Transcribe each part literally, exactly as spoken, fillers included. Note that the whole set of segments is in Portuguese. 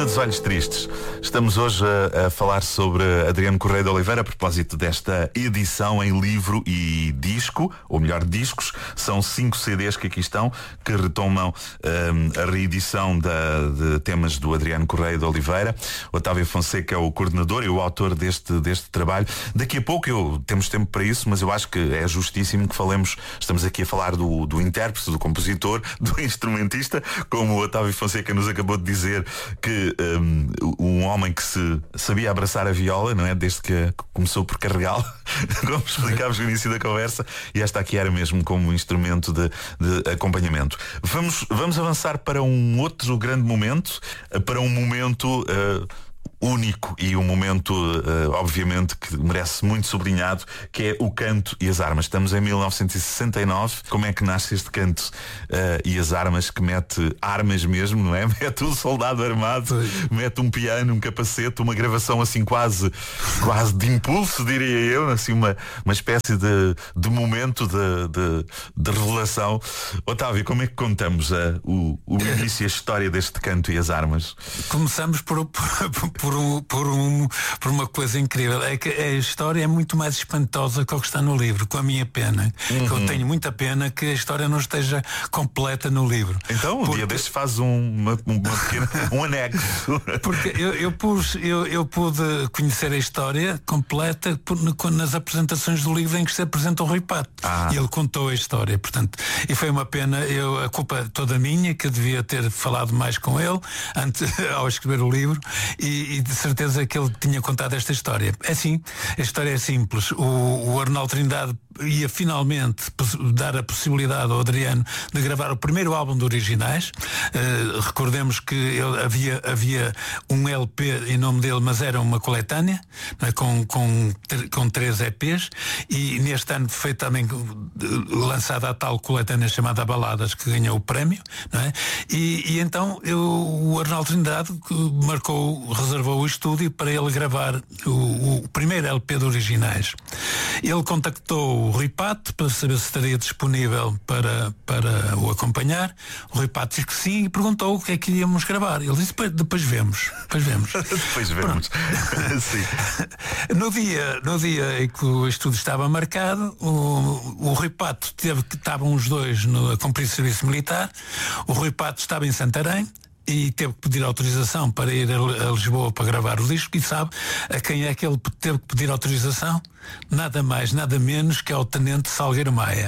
Menina dos Olhos Tristes. Estamos hoje a, a falar sobre Adriano Correia de Oliveira a propósito desta edição em livro e disco, ou melhor, discos. São cinco C Ds que aqui estão, que retomam um, a reedição da, de temas do Adriano Correia de Oliveira. O Otávio Fonseca é o coordenador e o autor deste, deste trabalho. Daqui a pouco eu, temos tempo para isso, mas eu acho que é justíssimo que falemos, estamos aqui a falar do, do intérprete, do compositor, do instrumentista, como o Otávio Fonseca nos acabou de dizer, que um, um homem que se sabia abraçar a viola, não é? Desde que começou por carregá-la, como explicámos no início da conversa, e esta aqui era mesmo como instrumento de, de acompanhamento. Vamos, vamos avançar para um outro grande momento, para um momento uh, único e um momento, uh, obviamente, que merece muito sublinhado, que é o canto e as armas. Estamos em mil novecentos e sessenta e nove. Como é que nasce este canto uh, e as armas, que mete armas mesmo, não é? Mete um soldado armado, mete um piano, um capacete, uma gravação assim quase, quase de impulso, diria eu, assim uma, uma espécie de, de momento de, de, de revelação. Otávio, como é que contamos uh, o, o início e a história deste canto e as armas? Começamos por, por, por um, por, um, por uma coisa incrível. É que a história é muito mais espantosa que o que está no livro, com a minha pena. Uhum. Que eu tenho muita pena que a história não esteja completa no livro. Então, um Porque... dia destes faz um, uma, uma pequena, um anexo. Porque eu, eu, pus, eu, eu pude conhecer a história completa por, nas apresentações do livro em que se apresenta o Rui Pato. Ah. E ele contou a história, portanto, e foi uma pena. Eu, a culpa toda minha, que devia ter falado mais com ele antes, ao escrever o livro, e, e de certeza que ele tinha contado esta história. É assim, a história é simples. O, o Arnaldo Trindade ia finalmente dar a possibilidade ao Adriano de gravar o primeiro álbum de originais. Uh, recordemos que ele, havia, havia um L P em nome dele, mas era uma coletânea, não é? com, com, com três E Ps, e neste ano foi também lançada a tal coletânea chamada Baladas, que ganhou o prémio, não é? E, e então eu, o Arnaldo Trindade marcou, reservou o estúdio para ele gravar o, o primeiro L P de originais. Ele contactou o Rui Pato para saber se estaria disponível para, para o acompanhar. O Rui Pato disse que sim e perguntou o que é que íamos gravar. Ele disse, depois, depois vemos. Depois vemos. depois vemos. Sim. No dia, no dia em que o estudo estava marcado, o, o Rui Pato teve que estavam os dois no, a cumprir serviço militar. O Rui Pato estava em Santarém e teve que pedir autorização para ir a, a Lisboa para gravar o disco. E sabe a quem é que ele teve que pedir autorização? Nada mais, nada menos que ao Tenente Salgueiro Maia.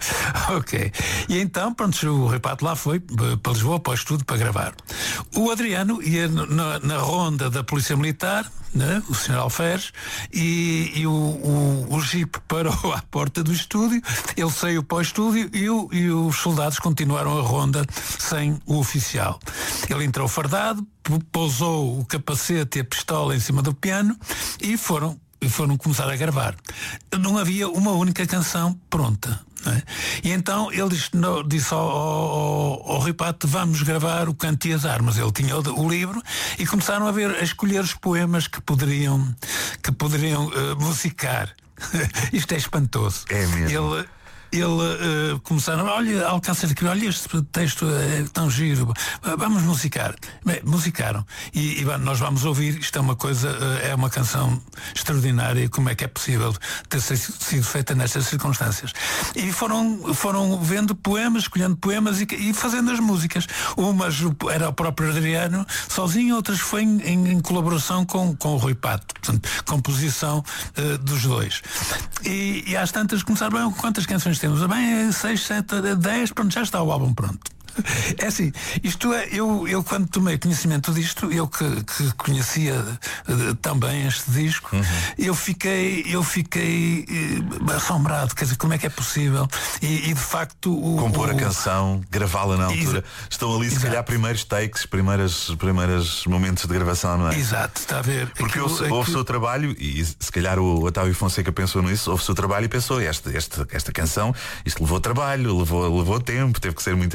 Ok. E então, pronto, o Rui Pato lá foi para Lisboa, para o estúdio, para gravar. O Adriano ia na, na ronda da Polícia Militar, né, o senhor Alferes, e, e o, o, o Jeep parou à porta do estúdio, ele saiu para o estúdio e, o, e os soldados continuaram a ronda sem o oficial. Ele entrou fardado, pousou o capacete e a pistola em cima do piano e foram e foram começar a gravar. Não havia uma única canção pronta. Não é? E então ele disse, não, disse ao, ao, ao Rui Pato, vamos gravar o Canto e as Armas. Ele tinha o, o livro e começaram a ver, a escolher os poemas que poderiam, que poderiam uh, musicar. Isto é espantoso. É mesmo. Ele, Ele uh, começaram, olha, Alcácer de Quibir, olha, este texto é tão giro, vamos musicar. Bem, musicaram. E, e nós vamos ouvir, isto é uma coisa, uh, é uma canção extraordinária, como é que é possível ter sido feita nestas circunstâncias. E foram, foram vendo poemas, escolhendo poemas e, e fazendo as músicas. Umas era o próprio Adriano sozinho, outras foi em, em, em colaboração com, com o Rui Pato. Portanto, composição uh, dos dois. E, e às tantas começaram, bem, quantas canções temos? Bem, seis, sete, dez, pronto, já está o álbum pronto. É assim, isto é, eu, eu quando tomei conhecimento disto, eu que, que conhecia uh, também este disco, uhum. eu fiquei, eu fiquei uh, assombrado, quer dizer, como é que é possível? E, e de facto o, compor o, a canção, gravá-la na altura. Exa- Estão ali, se Exato. calhar, primeiros takes, primeiras, primeiros momentos de gravação, não é? Exato, está a ver. Porque aquilo, ouve-se aquilo... o trabalho, e se calhar o Otávio Fonseca pensou nisso, ouve-se o trabalho e pensou, esta, esta, esta canção, isto levou trabalho, levou, levou tempo, teve que ser muito ensaiado.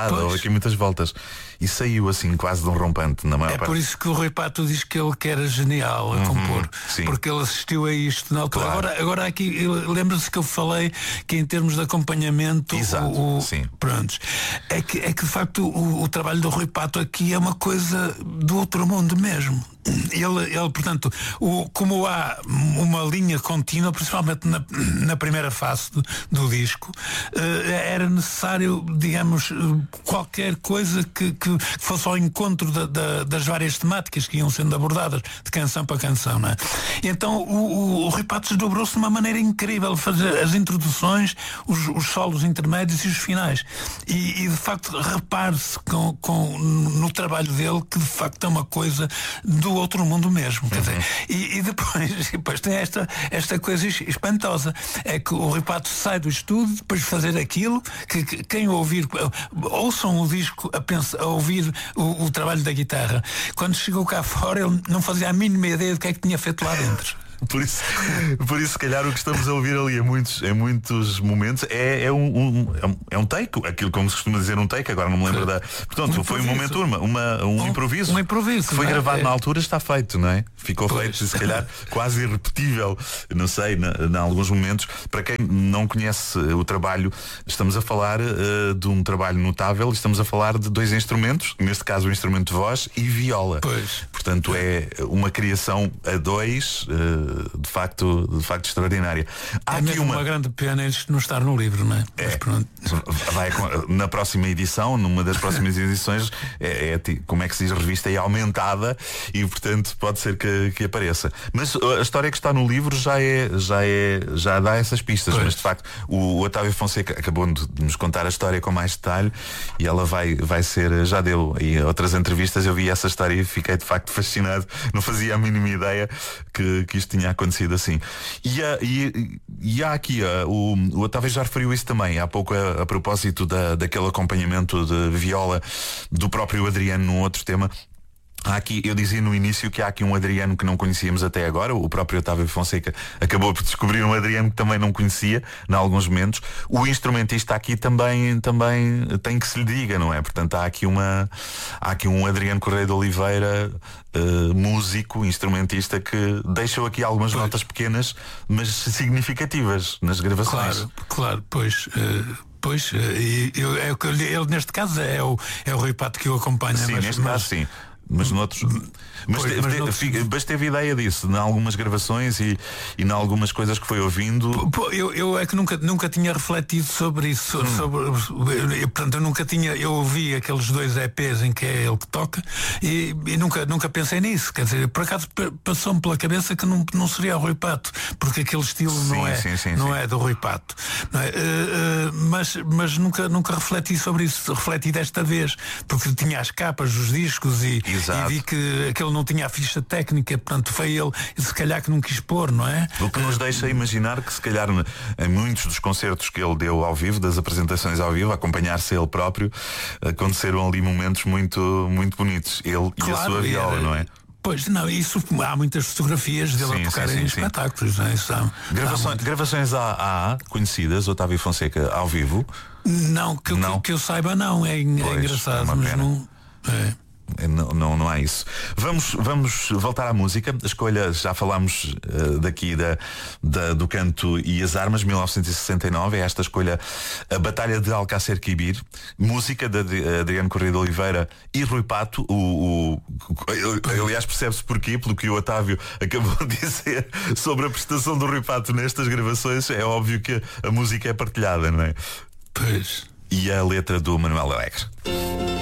estrada, houve aqui muitas voltas. E saiu assim quase de um rompante na maior É parte. por isso que o Rui Pato diz que ele que era genial a Uhum, compor, sim. porque ele assistiu a isto na altura. Claro. Agora, agora aqui, lembra-se que eu falei que em termos de acompanhamento, Exato, o, o, sim. prontos, é que, é que de facto o, o trabalho do Rui Pato aqui é uma coisa do outro mundo mesmo. Ele, ele portanto, o, como há uma linha contínua, principalmente na, na primeira fase do, do disco, eh, era necessário, digamos, qualquer coisa que, que fosse ao encontro da, da, das várias temáticas que iam sendo abordadas de canção para canção, não é? E então o, o, o Rui Pato desdobrou-se de uma maneira incrível, fazer as introduções, os, os solos intermédios e os finais. E, e de facto repare-se com, com, no trabalho dele que de facto é uma coisa do outro mundo mesmo, quer dizer, e, e depois, depois tem esta, esta coisa espantosa, é que o Rui Pato sai do estúdio depois de fazer aquilo, que, que quem ouvir, ouçam o disco a, pensar, a ouvir o, o trabalho da guitarra, quando chegou cá fora ele não fazia a mínima ideia do que é que tinha feito lá dentro. Por isso, por isso, se calhar, o que estamos a ouvir ali em muitos, em muitos momentos é, é, um, um, é um é um take, aquilo como se costuma dizer um take, agora não me lembro da. Portanto, um foi um momento, uma, uma, um, um improviso. Um improviso. Foi não é? gravado é. na altura, está feito, não é? Ficou Pois. feito, se calhar, quase irrepetível, não sei, em alguns momentos. Para quem não conhece o trabalho, estamos a falar uh, de um trabalho notável, estamos a falar de dois instrumentos, neste caso o instrumento de voz e viola. Pois. Portanto, é uma criação a dois, uh, de facto, de facto extraordinária. Há É aqui mesmo uma... uma grande pena isto não estar no livro, não é? É. Mas pronto. Vai, na próxima edição, numa das próximas edições, é, é, como é que se diz, revista é aumentada e, portanto, pode ser que, que apareça. Mas a história que está no livro já é, já é, já dá essas pistas. Pois. Mas de facto, o, o Otávio Fonseca acabou de nos contar a história com mais detalhe e ela vai, vai ser, já deu e outras entrevistas, eu vi essa história e fiquei de facto fascinado. Não fazia a mínima ideia que, que isto tinha acontecido assim. E, a, e, e há aqui a, o, o Otávio já referiu isso também há pouco a, a propósito da, daquele acompanhamento de viola do próprio Adriano num outro tema. Há aqui, eu dizia no início que há aqui um Adriano que não conhecíamos até agora. O próprio Otávio Fonseca acabou por descobrir um Adriano que também não conhecia em alguns momentos. O instrumentista aqui também, também tem que se lhe diga, não é? Portanto, há aqui uma há aqui um Adriano Correia de Oliveira, uh, músico, instrumentista, que deixou aqui algumas Pois. notas pequenas, mas significativas nas gravações. Claro, claro, pois. Uh... Pois, e, eu, é, ele, ele neste caso é o, é o Rui Pato que o acompanha. Sim, mas, neste mas, caso sim. Mas noutros. Mas, Pois, te, mas te, noutros- fica- mas teve ideia disso, em algumas gravações e, e em algumas coisas que foi ouvindo. Pô, Eu, eu é que nunca, nunca tinha refletido sobre isso. Hum. Sobre, eu, portanto, eu nunca tinha. Eu ouvi aqueles dois E Ps em que é ele que toca e, e nunca, nunca pensei nisso. Quer dizer, por acaso pa- passou-me pela cabeça que não, não seria o Rui Pato, porque aquele estilo Sim, não é, sim, sim, não sim. é do Rui Pato. Não é? Eh, eh, mas mas nunca, nunca refleti sobre isso. Refleti desta vez, porque tinha as capas dos discos e, Exato. e vi que aquele não tinha a ficha técnica, portanto foi ele, e se calhar que não quis pôr, não é? O que nos deixa imaginar que se calhar em muitos dos concertos que ele deu ao vivo, das apresentações ao vivo, a acompanhar-se ele próprio, aconteceram ali momentos muito, muito bonitos. Ele e a Claro, sua e viola, era- não é? Pois não, isso há muitas fotografias dele Sim, a tocar sim, em sim, sim. espetáculos, não é? Isso há- há Gravações, muito. gravações há, há conhecidas, Otávio Fonseca ao vivo. Não, que, Não. Que, que eu saiba não, é, en- é Pois, engraçado, é uma mas pena. não. É. Não, não, não há isso. Vamos, vamos voltar à música. A escolha, já falámos uh, daqui da, da, do Canto e as Armas, mil novecentos e sessenta e nove. É esta escolha, a Batalha de Alcácer Quibir, música de Adriano Correia de Oliveira e Rui Pato. O, o, aliás, percebe-se porquê, pelo que o Otávio acabou de dizer sobre a prestação do Rui Pato nestas gravações. É óbvio que a música é partilhada, não é? Pois. E a letra do Manuel Alegre.